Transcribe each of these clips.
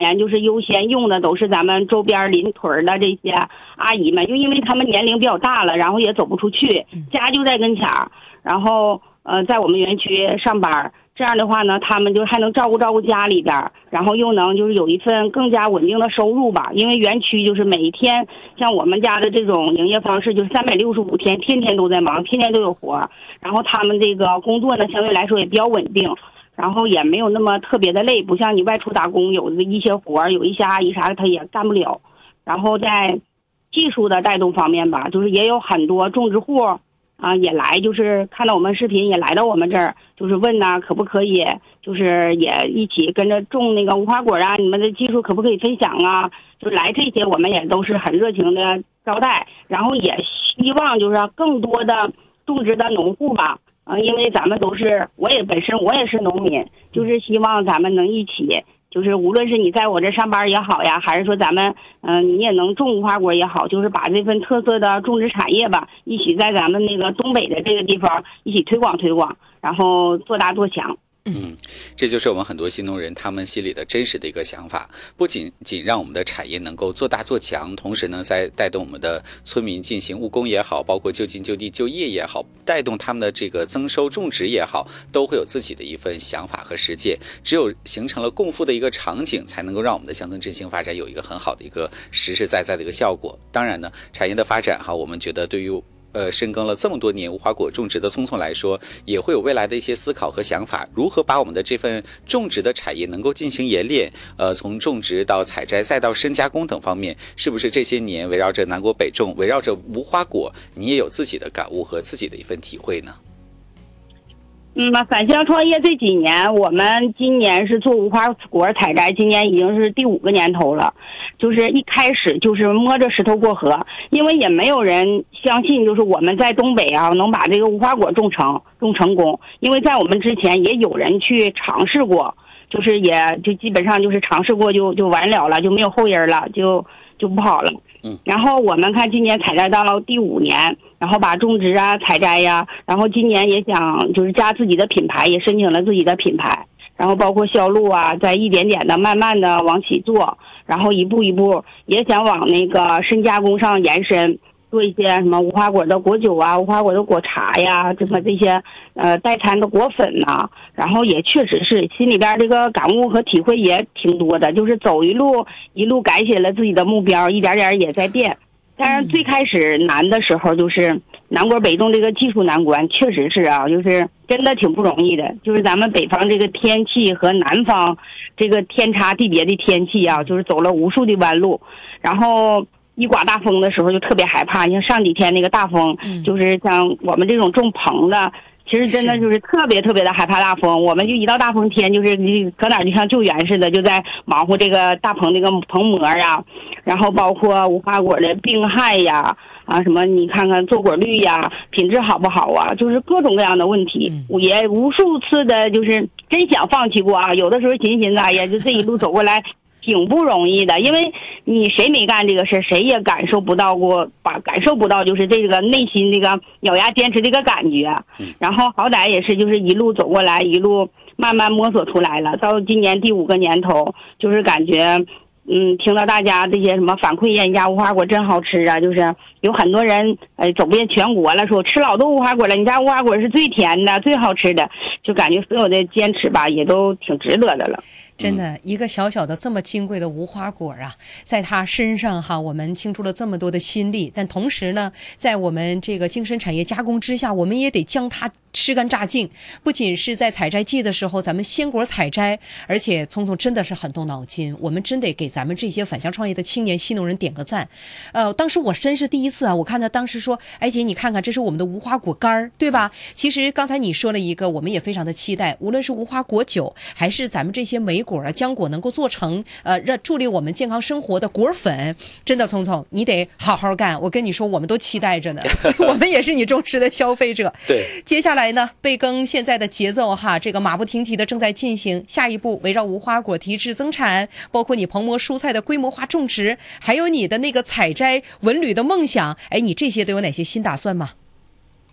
就是优先用的都是咱们周边邻屯的这些阿姨们，就因为他们年龄比较大了，然后也走不出去，家就在跟前儿，然后在我们园区上班，这样的话呢，他们就还能照顾家里边，然后又能就是有一份更加稳定的收入吧。因为园区就是每一天，像我们家的这种营业方式，就是365天，天天都在忙，天天都有活，然后他们这个工作呢，相对来说也比较稳定。然后也没有那么特别的累，不像你外出打工有的一些活有一些阿姨啥的她也干不了。然后在技术的带动方面吧，就是也有很多种植户也来，就是看到我们视频也来到我们这儿，就是问呐，可不可以就是也一起跟着种那个无花果啊，你们的技术可不可以分享啊？就是来这些我们也都是很热情的招待，然后也希望就是更多的种植的农户吧。因为咱们都是，我也是农民，就是希望咱们能一起，就是无论是你在我这上班也好呀，还是说咱们你也能种无花果也好，就是把这份特色的种植产业吧，一起在咱们那个东北的这个地方一起推广，然后做大做强。 这就是我们很多新农人他们心里的真实的一个想法，不仅让我们的产业能够做大做强，同时呢，在带动我们的村民进行务工也好，包括就近就地就业也好，带动他们的这个增收种植也好，都会有自己的一份想法和实践。只有形成了共富的一个场景，才能够让我们的乡村振兴发展有一个很好的一个实实在在的一个效果。当然呢，产业的发展我们觉得对于深耕了这么多年无花果种植的聪聪来说，也会有未来的一些思考和想法，如何把我们的这份种植的产业能够进行冶炼，从种植到采摘再到深加工等方面，是不是这些年围绕着南国北种，围绕着无花果，你也有自己的感悟和自己的一份体会呢？ 返乡创业这几年，我们今年是做无花果采摘，今年已经是第5个年头了。就是一开始就是摸着石头过河，因为也没有人相信，就是我们在东北能把这个无花果种成功。因为在我们之前也有人去尝试过，就是也就基本上就是尝试过就完了，就没有后人了，就不好了。然后我们看今年采摘到第5年，然后把种植采摘呀，然后今年也想就是加自己的品牌，也申请了自己的品牌，然后包括销路再一点点的慢慢的往起做，然后一步一步也想往那个深加工上延伸，做一些什么无花果的果酒无花果的果茶呀，这些代餐的果粉然后也确实是心里边这个感悟和体会也挺多的，就是走一路改写了自己的目标，一点点也在变。但是最开始难的时候，就是南国北种这个技术难关，确实是就是真的挺不容易的。就是咱们北方这个天气和南方这个天差地别的天气就是走了无数的弯路，然后一刮大风的时候就特别害怕。像上几天那个大风，就是像我们这种种棚的，其实真的就是特别特别的害怕大风。我们就一到大风天，就是搁哪就像救援似的，就在忙活这个大棚那个棚膜然后包括无花果的病害什么你看看坐果率品质好不好就是各种各样的问题。我也无数次的就是真想放弃过有的时候寻思哎呀，就这一路走过来挺不容易的，因为你谁没干这个事，谁也感受不到就是这个内心这个咬牙坚持这个感觉。然后好歹也是就是一路走过来，一路慢慢摸索出来了，到今年第5个年头，就是感觉听到大家这些什么反馈呀，你家无花果真好吃就是有很多人走遍全国了，说吃老多无花果了，你家无花果是最甜的最好吃的，就感觉所有的坚持吧也都挺值得的了。 真的，一个小小的这么金贵的无花果在他身上我们倾注了这么多的心力，但同时呢，在我们这个精神产业加工之下，我们也得将它吃干榨净。不仅是在采摘季的时候咱们鲜果采摘，而且聪聪真的是很动脑筋，我们真得给咱们这些返乡创业的青年新农人点个赞。当时我真是第一次我看他当时说，哎姐你看看这是我们的无花果干对吧？其实刚才你说了一个，我们也非常的期待，无论是无花果酒还是咱们这些莓果浆果能够做成助力我们健康生活的果粉，真的聪聪你得好好干，我跟你说我们都期待着呢我们也是你忠实的消费者。 对， 接下来呢，备耕现在的节奏这个马不停蹄的正在进行，下一步围绕无花果提质增产，包括你蓬勃蔬菜的规模化种植，还有你的那个采摘文旅的梦想，哎，你这些都有哪些新打算吗？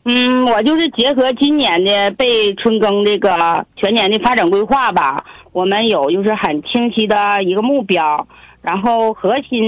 我就是结合今年的备春耕这个全年的发展规划吧，我们有就是很清晰的一个目标，然后核心